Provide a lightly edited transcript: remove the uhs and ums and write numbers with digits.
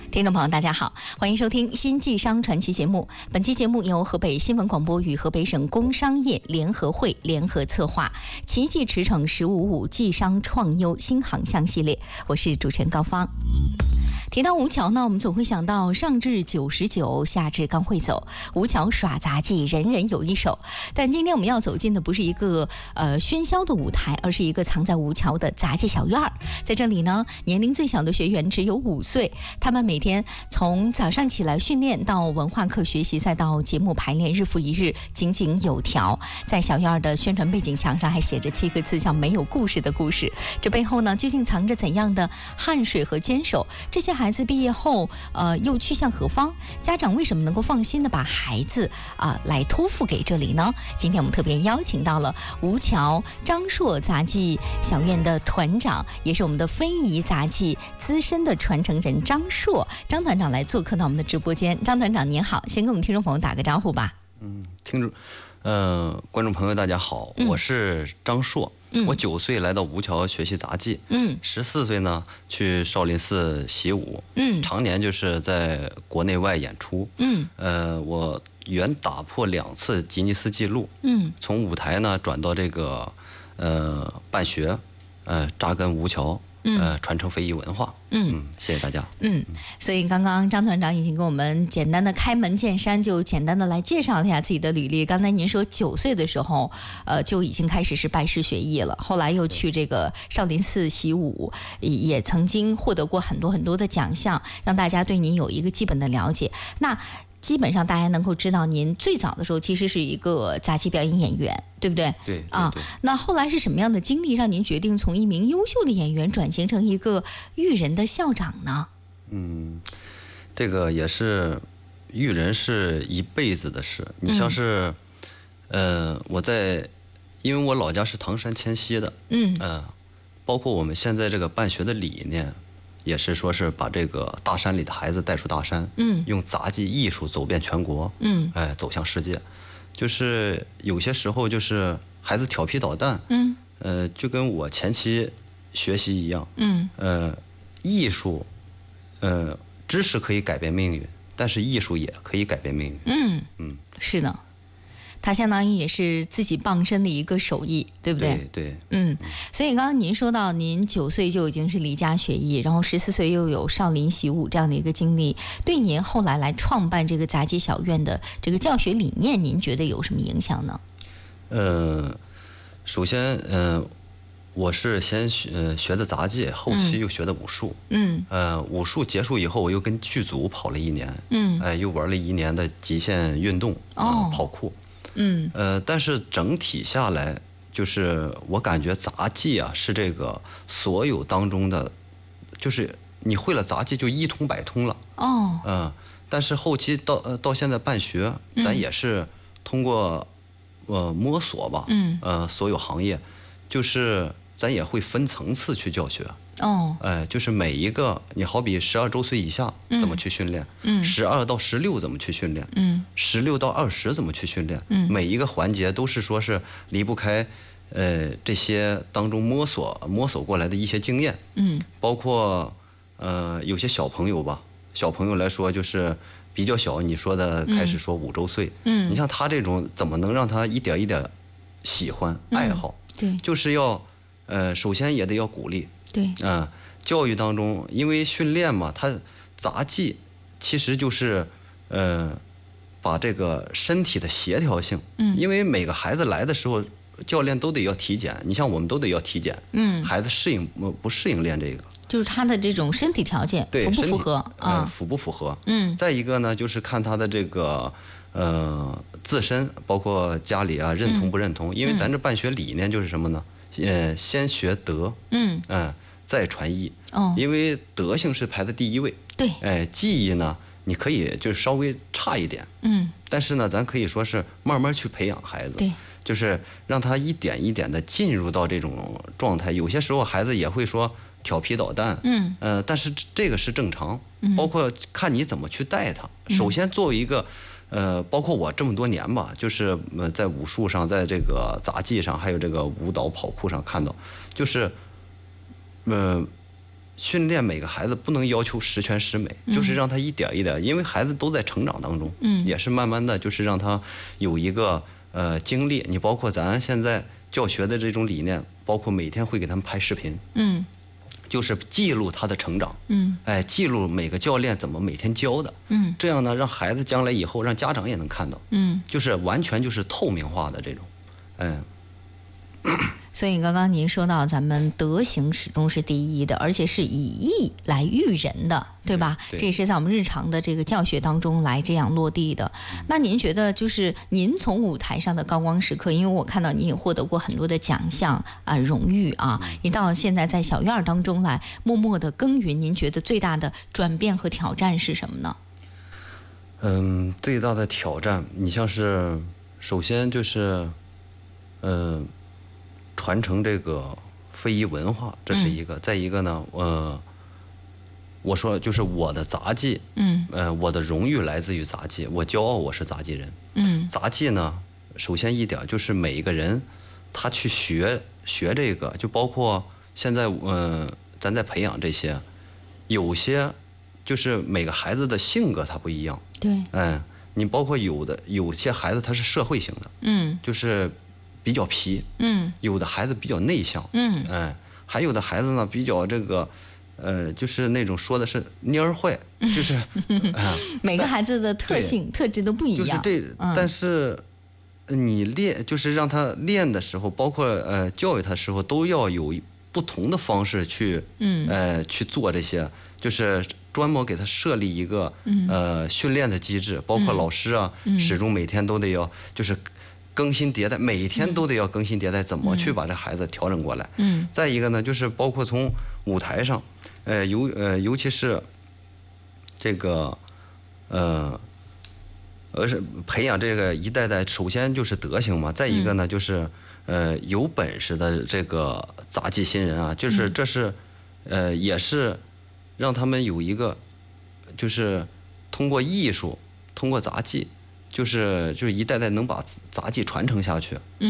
听众朋友大家好，欢迎收听新纪商传奇节目。本期节目由河北新闻广播与河北省工商业联合会联合策划，奇迹驰骋1055纪商创优新航向系列，我是主持人高芳。提到吴桥呢，我们总会想到上至99，下至刚会走，吴桥耍杂技，人人有一手。但今天我们要走进的不是一个喧嚣的舞台，而是一个藏在吴桥的杂技小院儿。在这里呢，年龄最小的学员只有5岁，他们每天从早上起来训练，到文化课学习，再到节目排练，日复一日，井井有条。在小院的宣传背景墙上还写着7个字，叫“没有故事的故事”。这背后呢，究竟藏着怎样的汗水和坚守？这些孩子毕业后，又去向何方？家长为什么能够放心的把孩子来托付给这里呢？今天我们特别邀请到了吴桥张硕杂技小院的团长，也是我们的非遗杂技资深的传承人张硕，张团长来做客到我们的直播间。张团长您好，先跟我们听众朋友打个招呼吧。 观众朋友大家好，我是张硕。我9岁来到吴桥学习杂技，14岁呢去少林寺习武，常年就是在国内外演出，我原打破2次吉尼斯纪录，从舞台呢转到这个办学，扎根吴桥。传承非遗文化。谢谢大家。 所以刚刚张团长已经跟我们简单的开门见山，就简单的来介绍一下自己的履历。刚才您说9岁的时候，就已经开始是拜师学艺了，后来又去这个少林寺习武，也曾经获得过很多很多的奖项，让大家对您有一个基本的了解。那基本上大家能够知道，您最早的时候其实是一个杂技表演演员，对不对？ 对那后来是什么样的经历让您决定从一名优秀的演员转型成一个育人的校长呢？ 这个也是育人是一辈子的事。你像是，因为我老家是唐山迁西的，包括我们现在这个办学的理念。也是说是把这个大山里的孩子带出大山，用杂技艺术走遍全国，走向世界。就是有些时候就是孩子调皮捣蛋，就跟我前期学习一样，艺术，知识可以改变命运，但是艺术也可以改变命运。 是的。它相当于也是自己傍身的一个手艺，对不对？ 对。 所以刚刚您说到，您9岁就已经是离家学艺，然后14岁又有少林习武这样的一个经历，对您后来来创办这个杂技小院的这个教学理念，您觉得有什么影响呢？ 首先，我是先学的杂技，后期又学的武术。武术结束以后，我又跟剧组跑了1年，又玩了1年的极限运动，跑酷。但是整体下来，就是我感觉杂技是这个所有当中的，就是你会了杂技就一通百通了。但是后期到现在办学，咱也是通过摸索吧。所有行业，就是咱也会分层次去教学。就是每一个，你好比12周岁以下怎么去训练，12到16怎么去训练，16到20怎么去训练，每一个环节都是说是离不开这些当中摸索过来的一些经验。包括有些小朋友吧，小朋友来说就是比较小，你说的开始说5周岁，你像他这种怎么能让他一点一点喜欢爱好？ 对， 就是要首先也得要鼓励。 对， 教育当中，因为训练嘛，它杂技其实就是把这个身体的协调性，因为每个孩子来的时候，教练都得要体检，你像我们都得要体检，孩子适应不适应练这个， 就是他的这种身体条件符不符合符不符合？再一个呢，就是看他的这个自身，包括家里认同不认同，因为咱这办学理念就是什么呢？先学德，再传艺，因为德性是排在第1位。 对， 技艺呢，你可以就稍微差一点，但是呢，咱可以说是慢慢去培养孩子， 对， 就是让他一点一点的进入到这种状态。有些时候孩子也会说调皮捣蛋，但是这个是正常，包括看你怎么去带他。首先作为一个包括我这么多年吧，就是在武术上，在这个杂技上，还有这个舞蹈跑酷上看到，就是训练每个孩子不能要求十全十美，就是让他一点一点，因为孩子都在成长当中，也是慢慢的就是让他有一个经历。你包括咱现在教学的这种理念，包括每天会给他们拍视频，就是记录他的成长，记录每个教练怎么每天教的，这样呢，让孩子将来以后让家长也能看到，就是完全就是透明化的这种， 所以刚刚您说到咱们德行始终是第一的，而且是以义来育人的，对吧？这也是在我们日常的这个教学当中来这样落地的。那您觉得就是您从舞台上的高光时刻，因为我看到您也获得过很多的奖项荣誉啊，您到现在在小院当中来默默的耕耘，您觉得最大的转变和挑战是什么呢？ 最大的挑战，你像是首先就是传承这个非遗文化，这是一个。再一个呢，我说就是我的杂技，我的荣誉来自于杂技，我骄傲我是杂技人。杂技呢，首先一点就是每一个人他去学这个，就包括现在咱在培养这些，有些就是每个孩子的性格他不一样。 对。 你包括有些孩子他是社会型的，就是比较皮，有的孩子比较内向，还有的孩子呢比较这个，就是那种说的是蔫儿坏，就是每个孩子的特性特质都不一样。 就是这，但是你练，就是让他练的时候，包括教育他的时候，都要有不同的方式去，去做这些，就是专门给他设立一个训练的机制，包括老师啊，始终每天都得要就是更新迭代，每一天都得要更新迭代，怎么去把这孩子调整过来？再一个呢，就是包括从舞台上，尤其是这个是培养这个一代代，首先就是德行嘛，再一个呢就是有本事的这个杂技新人啊，就是这是也是让他们有一个就是通过艺术，通过杂技。就是一代代能把杂技传承下去。